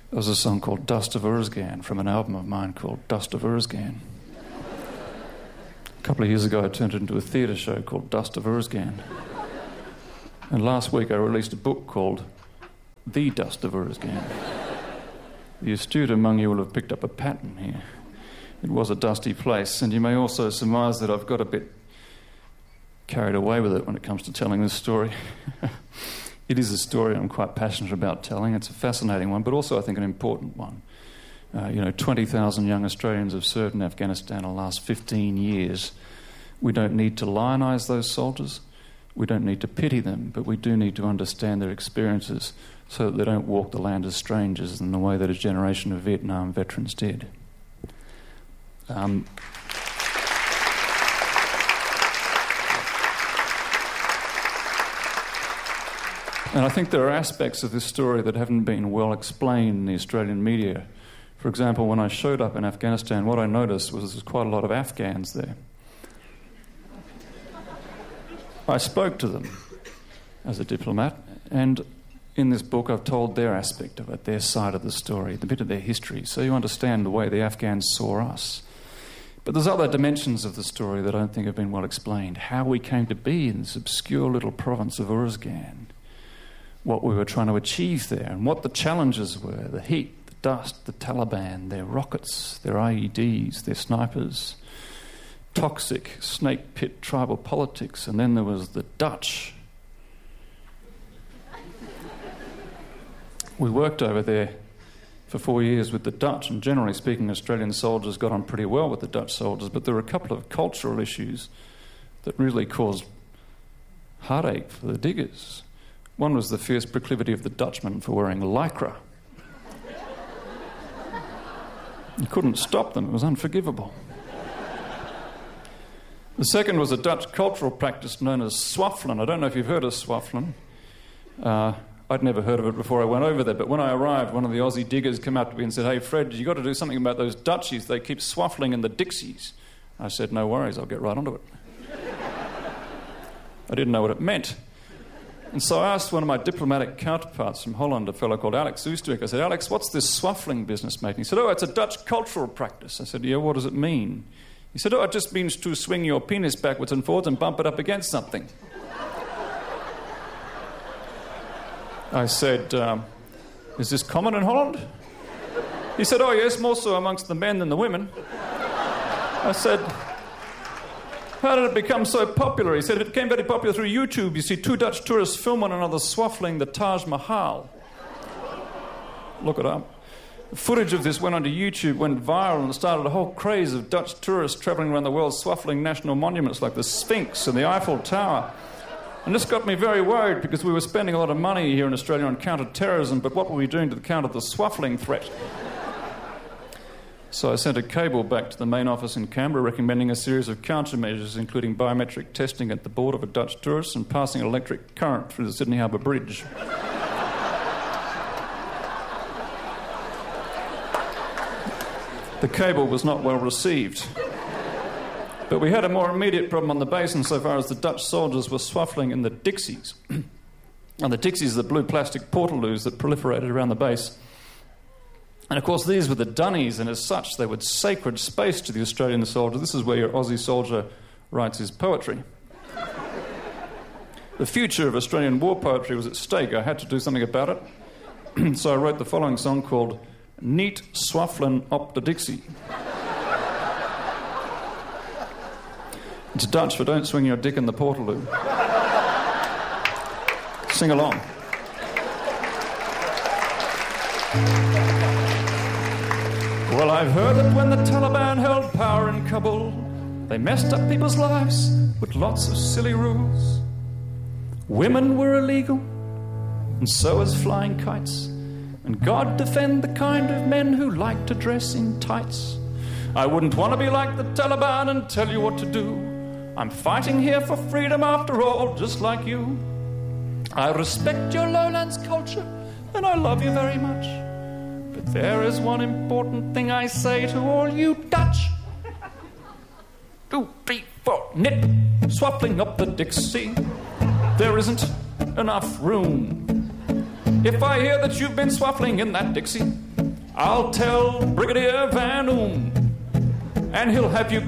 There was a song called Dust of Urzgan from an album of mine called Dust of Urzgan. A couple of years ago I turned it into a theatre show called Dust of Urzgan. And last week I released a book called The Dust of Urzgan. The astute among you will have picked up a pattern here. It was a dusty place, and you may also surmise that I've got a bit carried away with it when it comes to telling this story. It is a story I'm quite passionate about telling. It's a fascinating one, but also I think an important one. 20,000 young Australians have served in Afghanistan in the last 15 years. We don't need to lionise those soldiers. We don't need to pity them, but we do need to understand their experiences so that they don't walk the land as strangers in the way that a generation of Vietnam veterans did. And I think there are aspects of this story that haven't been well explained in the Australian media. For example, when I showed up in Afghanistan, what I noticed was there's quite a lot of Afghans there. I spoke to them as a diplomat, and in this book I've told their aspect of it, their side of the story, the bit of their history, so you understand the way the Afghans saw us. But there's other dimensions of the story that I don't think have been well explained. How we came to be in this obscure little province of Urzgan, what we were trying to achieve there, and what the challenges were, the heat, the dust, the Taliban, their rockets, their IEDs, their snipers, toxic snake pit tribal politics, and then there was the Dutch. We worked over there for 4 years with the Dutch, and generally speaking, Australian soldiers got on pretty well with the Dutch soldiers, but there were a couple of cultural issues that really caused heartache for the diggers. One was the fierce proclivity of the Dutchmen for wearing lycra. You couldn't stop them, it was unforgivable. The second was a Dutch cultural practice known as swaffelen. I don't know if you've heard of swaffelen. I'd never heard of it before I went over there, but when I arrived, one of the Aussie diggers came up to me and said, "Hey, Fred, you've got to do something about those Dutchies. They keep swaffling in the Dixies." I said, "No worries, I'll get right onto it." I didn't know what it meant. And so I asked one of my diplomatic counterparts from Holland, a fellow called Alex Oostwijk. I said, "Alex, what's this swaffling business, mate?" He said, "Oh, it's a Dutch cultural practice." I said, "Yeah, what does it mean?" He said, "Oh, it just means to swing your penis backwards and forwards and bump it up against something." I said, "Is this common in Holland?" He said, "Oh, yes, more so amongst the men than the women." I said, "How did it become so popular?" He said, "It became very popular through YouTube. You see two Dutch tourists film one another swaffling the Taj Mahal." Look it up. The footage of this went onto YouTube, went viral, and started a whole craze of Dutch tourists travelling around the world swaffling national monuments like the Sphinx and the Eiffel Tower. And this got me very worried because we were spending a lot of money here in Australia on counter-terrorism, but what were we doing to counter the swaffling threat? So I sent a cable back to the main office in Canberra recommending a series of countermeasures, including biometric testing at the border for Dutch tourists and passing electric current through the Sydney Harbour Bridge. The cable was not well received. But we had a more immediate problem on the base insofar as the Dutch soldiers were swaffling in the Dixies. And the Dixies are the blue plastic portaloos that proliferated around the base. And of course these were the dunnies, and as such they were sacred space to the Australian soldier. This is where your Aussie soldier writes his poetry. The future of Australian war poetry was at stake. I had to do something about it. So I wrote the following song called Neat Swafflin' Op the Dixie. It's Dutch for don't swing your dick in the portaloo. Sing along. Well, I've heard that when the Taliban held power in Kabul, they messed up people's lives with lots of silly rules. Women were illegal, and so was flying kites. And God defend the kind of men who like to dress in tights. I wouldn't want to be like the Taliban and tell you what to do. I'm fighting here for freedom after all, just like you. I respect your lowlands culture, and I love you very much. But there is one important thing I say to all you Dutch. 2, 3, 4, nip, swapping up the Dixie. There isn't enough room. If I hear that you've been swaffling in that Dixie, I'll tell Brigadier Van Oom, and he'll have you